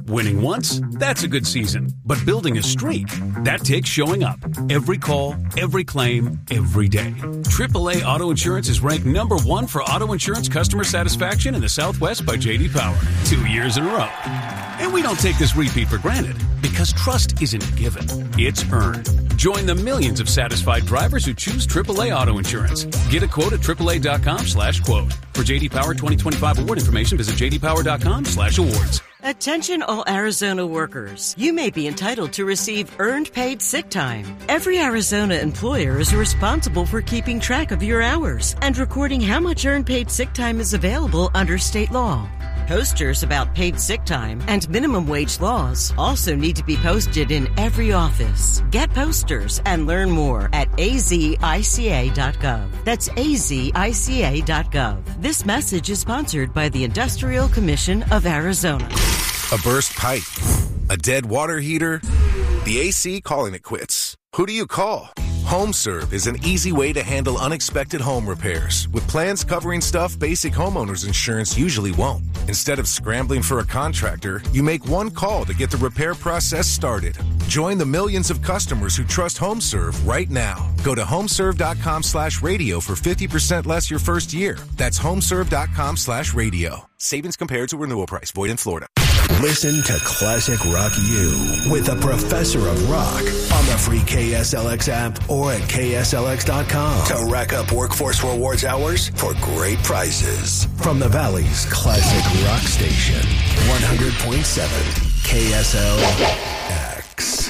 Winning once, that's a good season. But building a streak, that takes showing up. Every call, every claim, every day. AAA Auto Insurance is ranked number 1 for auto insurance customer satisfaction in the Southwest by J.D. Power. 2 years in a row. And we don't take this repeat for granted, because trust isn't given, it's earned. Join the millions of satisfied drivers who choose AAA Auto Insurance. Get a quote at AAA.com/quote. For J.D. Power 2025 award information, visit JDPower.com/awards. Attention all Arizona workers. You may be entitled to receive earned paid sick time. Every Arizona employer is responsible for keeping track of your hours and recording how much earned paid sick time is available under state law. Posters about paid sick time and minimum wage laws also need to be posted in every office. Get posters and learn more at azica.gov. That's azica.gov. This message is sponsored by the Industrial Commission of Arizona. A burst pipe, a dead water heater, the AC calling it quits. Who do you call? HomeServe is an easy way to handle unexpected home repairs with plans covering stuff basic homeowners insurance usually won't. Instead of scrambling for a contractor, you make one call to get the repair process started. Join the millions of customers who trust HomeServe right now. Go to homeserve.com/radio for 50% less your first year. That's homeserve.com/radio. Savings compared to renewal price. Void in Florida. Listen to Classic Rock U with the Professor of Rock on the free KSLX app or at KSLX.com to rack up Workforce Rewards hours for great prizes. From the Valley's Classic Rock Station, 100.7 KSLX.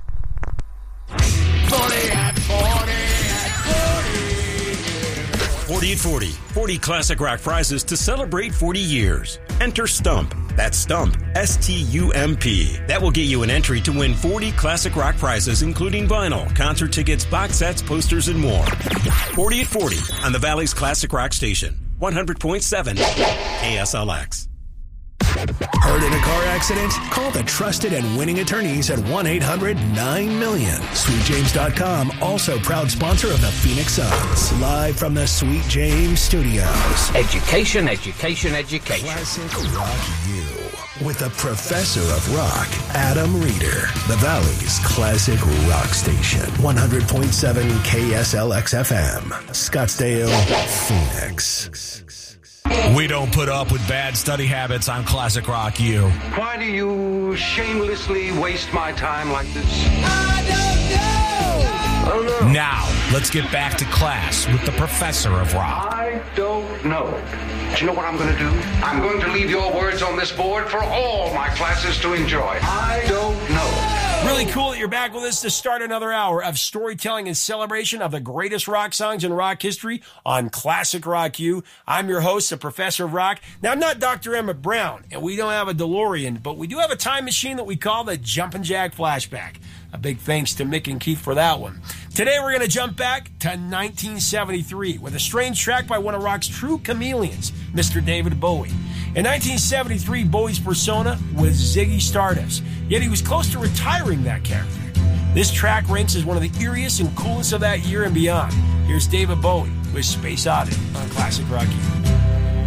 40 at 40. 40 Classic Rock prizes to celebrate 40 years. Enter STUMP. That's STUMP. STUMP. That will get you an entry to win 40 Classic Rock prizes, including vinyl, concert tickets, box sets, posters, and more. 40 at 40 on the Valley's Classic Rock Station. 100.7 KSLX. Hurt in a car accident? Call the trusted and winning attorneys at 1-800-9-MILLION. SweetJames.com, also proud sponsor of the Phoenix Suns. Live from the Sweet James Studios. Education, education, education. Classic Rock U with the Professor of Rock, Adam Reeder. The Valley's Classic Rock Station. 100.7 KSLX FM. Scottsdale, Phoenix. We don't put up with bad study habits on Classic Rock U. Why do you shamelessly waste my time like this? I don't know. Now, let's get back to class with the Professor of Rock. I don't know. Do you know what I'm going to do? I'm going to leave your words on this board for all my classes to enjoy. I don't know. Really cool that you're back with us to start another hour of storytelling and celebration of the greatest rock songs in rock history on Classic Rock U. I'm your host, the Professor of Rock. Now, I'm not Dr. Emmett Brown, and we don't have a DeLorean, but we do have a time machine that we call the Jumpin' Jack Flashback. A big thanks to Mick and Keith for that one. Today, we're going to jump back to 1973 with a strange track by one of rock's true chameleons, Mr. David Bowie. In 1973, Bowie's persona was Ziggy Stardust, yet he was close to retiring that character. This track ranks as one of the eeriest and coolest of that year and beyond. Here's David Bowie with Space Oddity on Classic Rock U.